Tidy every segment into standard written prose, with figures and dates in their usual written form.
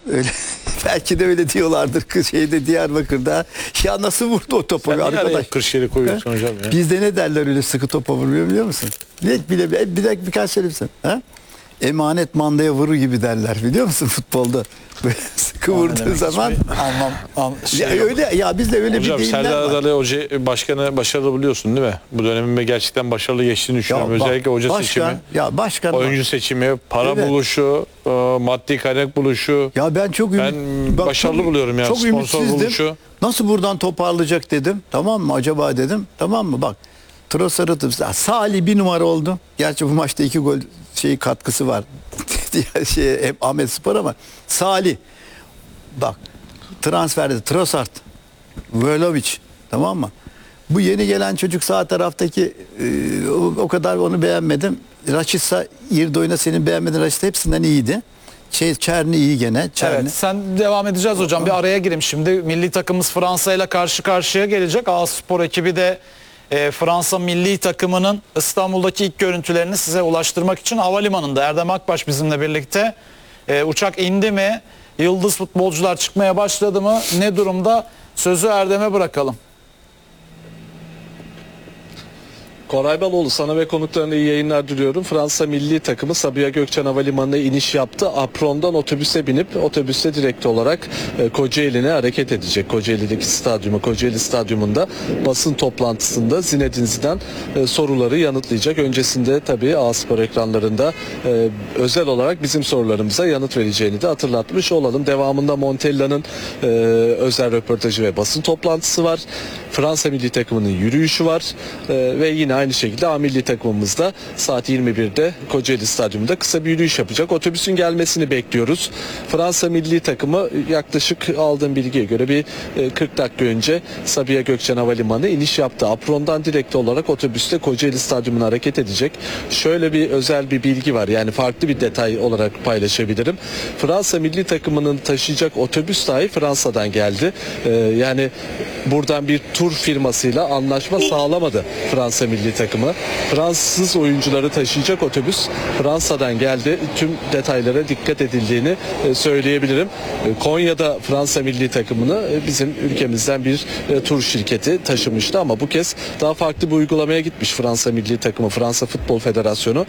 Öyle, belki de öyle diyorlardır şeyde Diyarbakır'da. Ya nasıl vurdu o topu Sen niye araya arkadaş? Kırşehir'i koyuyorsun hocam ya? Bizde ne derler öyle sıkı topa vurmuyor biliyor musun? Birkaç söylemişsin. Ha? Emanet mandaya vurur gibi derler biliyor musun futbolda? Böyle sıkı vurduğu zaman. Ya öyle ya bizde öyle Hocam bir deyimler Serdar var. Adalı Hoca başkanı başarılı biliyorsun değil mi? Bu dönemin gerçekten başarılı geçtiğini düşünüyorum. bak, Özellikle hoca seçimi, başkan oyuncu seçimi, para Evet. buluşu, maddi kaynak buluşu. ya ben çok Başarılı buluyorum yani, çok sponsor ümitsizdim. buluşu. Nasıl buradan toparlayacak dedim. Tamam mı acaba dedim. Tamam mı bak. Trossard'ı Salih bir numara oldu. Gerçi bu maçta 2 gol katkısı var. Diğer Ahmet Spor ama Salih bak transferde Trossard, Vlahovic tamam mı? Bu yeni gelen çocuk sağ taraftaki o kadar onu beğenmedim. Raşitsa Yirdoyna senin beğenmedin Raşitsa hepsinden iyiydi. Çerni iyi gene. Çerni. Evet, sen devam edeceğiz hocam. Bir araya gireyim şimdi. Milli takımımız Fransa ile karşı karşıya gelecek. A-Spor ekibi de Fransa milli takımının İstanbul'daki ilk görüntülerini size ulaştırmak için havalimanında. Erdem Akbaş bizimle birlikte. Uçak indi mi? Yıldız futbolcular çıkmaya başladı mı? Ne durumda? Sözü Erdem'e bırakalım. Koray Baloğlu, sana ve konuklarına iyi yayınlar diliyorum. Fransa milli takımı Sabiha Gökçen Havalimanı'na iniş yaptı. Apron'dan otobüse binip otobüste direkt olarak Kocaeli'ne hareket edecek. Kocaeli'deki stadyuma, Kocaeli Stadyumunda basın toplantısında Zinedine Zidane soruları yanıtlayacak. Öncesinde tabii A-Spor ekranlarında özel olarak bizim sorularımıza yanıt vereceğini de hatırlatmış olalım. Devamında Montella'nın özel röportajı ve basın toplantısı var. Fransa milli takımının yürüyüşü var ve yine aynı şekilde A milli takımımız da saat 21'de Kocaeli Stadyumunda kısa bir yürüyüş yapacak. Otobüsün gelmesini bekliyoruz. Fransa milli takımı yaklaşık aldığım bilgiye göre bir 40 dakika önce Sabiha Gökçen Havalimanı iniş yaptı. Apron'dan direkt olarak otobüste Kocaeli Stadyumuna hareket edecek. Şöyle bir özel bir bilgi var. Yani farklı bir detay olarak paylaşabilirim. Fransa milli takımının taşıyacak otobüs dahi Fransa'dan geldi. Yani buradan bir tur firmasıyla anlaşma sağlamadı Fransa milli takımı. Fransız oyuncuları taşıyacak otobüs Fransa'dan geldi. Tüm detaylara dikkat edildiğini söyleyebilirim. Konya'da Fransa milli takımını bizim ülkemizden bir tur şirketi taşımıştı ama bu kez daha farklı bir uygulamaya gitmiş Fransa milli takımı, Fransa Futbol Federasyonu.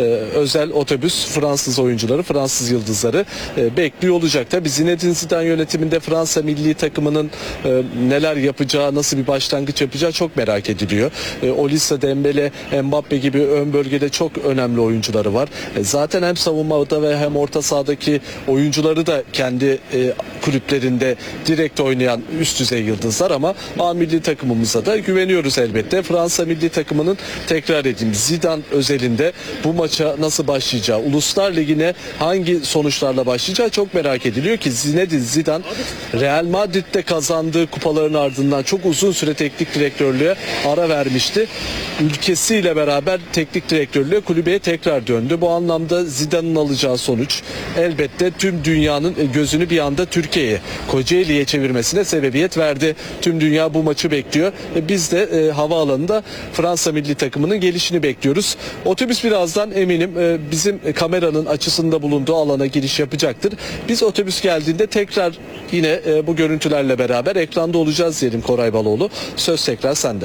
Özel otobüs Fransız oyuncuları, Fransız yıldızları bekliyor olacak. Tabii Zinedine Zidane yönetiminde Fransa milli takımının neler yapacağı, nasıl bir başlangıç yapacağı çok merak ediliyor. Olisa, Dembele, Mbappe gibi ön bölgede çok önemli oyuncuları var. Zaten hem savunmada ve hem orta sahadaki oyuncuları da kendi kulüplerinde direkt oynayan üst düzey yıldızlar ama A milli takımımıza da güveniyoruz elbette. Fransa milli takımının tekrar edeyim Zidane özelinde bu maça nasıl başlayacağı, Uluslar Ligi'ne hangi sonuçlarla başlayacağı çok merak ediliyor ki Zinedine Zidane Real Madrid'de kazandığı kupaların ardından çok uzun süre teknik direktörlüğe ara vermişti. Ülkesiyle beraber teknik direktörlüğe kulübeye tekrar döndü. Bu anlamda Zidane'ın alacağı sonuç elbette tüm dünyanın gözünü bir anda Türkiye'ye, Kocaeli'ye çevirmesine sebebiyet verdi. Tüm dünya bu maçı bekliyor. Biz de havaalanında Fransa milli takımının gelişini bekliyoruz. Otobüs birazdan eminim bizim kameranın açısında bulunduğu alana giriş yapacaktır. Biz otobüs geldiğinde tekrar yine bu görüntülerle beraber ekranda olacağız diyelim Koray Baloğlu. Söz tekrar sende.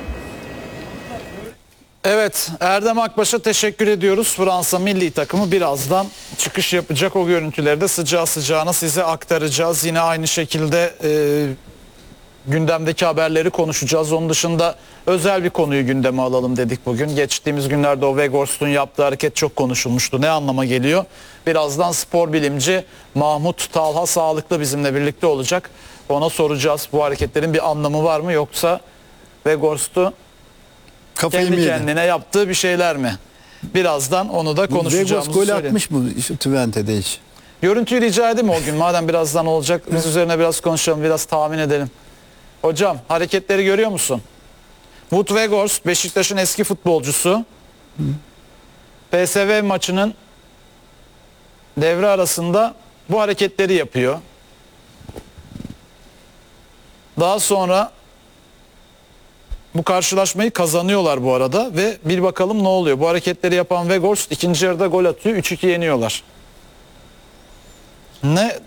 Evet, Erdem Akbaş'a teşekkür ediyoruz. Fransa milli takımı birazdan çıkış yapacak. O görüntüleri de sıcağı sıcağına size aktaracağız. Yine aynı şekilde gündemdeki haberleri konuşacağız. Onun dışında özel bir konuyu gündeme alalım dedik bugün. Geçtiğimiz günlerde o Weghorst'un yaptığı hareket çok konuşulmuştu. Ne anlama geliyor? Birazdan spor bilimci Mahmut Talha Sağlıklı bizimle birlikte olacak. Ona soracağız, bu hareketlerin bir anlamı var mı, yoksa Weghorst'u kendi kendine yaptığı bir şeyler mi? Birazdan onu da konuşacağımızı Weghorst gol söyleyeyim. atmış mı şu Twente'de hiç? Görüntüyü rica edeyim o gün. Madem birazdan olacak, biz üzerine biraz konuşalım, biraz tahmin edelim. Hocam, hareketleri görüyor musun? Wout Weghorst, Beşiktaş'ın eski futbolcusu. PSV maçının devre arasında bu hareketleri yapıyor. Daha sonra bu karşılaşmayı kazanıyorlar bu arada ve bir bakalım ne oluyor. Bu hareketleri yapan Weghorst ikinci yarıda gol atıyor. 3-2 yeniyorlar.